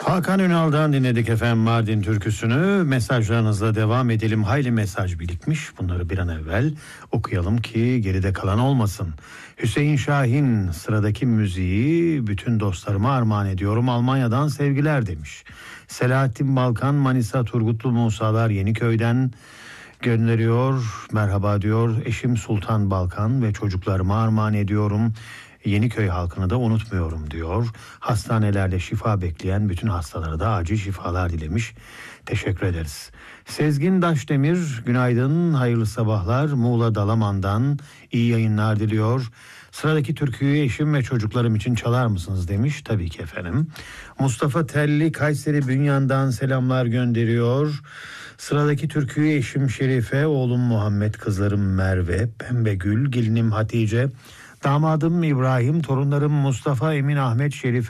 Hakan Ünal'dan dinledik efendim Mardin türküsünü. Mesajlarınızla devam edelim. Hayli mesaj birikmiş. Bunları bir an evvel okuyalım ki geride kalan olmasın. Hüseyin Şahin, sıradaki müziği bütün dostlarıma armağan ediyorum. Almanya'dan sevgiler demiş. Selahattin Balkan, Manisa Turgutlu Musalar Yeniköy'den gönderiyor. Merhaba diyor. Eşim Sultan Balkan ve çocuklarıma armağan ediyorum. Yeniköy halkını da unutmuyorum diyor. Hastanelerde şifa bekleyen bütün hastalara da acil şifalar dilemiş. Teşekkür ederiz. Sezgin Daşdemir, günaydın, hayırlı sabahlar. Muğla Dalaman'dan iyi yayınlar diliyor. Sıradaki türküyü eşim ve çocuklarım için çalar mısınız demiş. Tabii ki efendim. Mustafa Telli, Kayseri Bünyan'dan selamlar gönderiyor. Sıradaki türküyü eşim Şerife, oğlum Muhammed, kızlarım Merve, Pembegül, gelinim Hatice, damadım İbrahim, torunlarım Mustafa, Emin, Ahmet, Şerife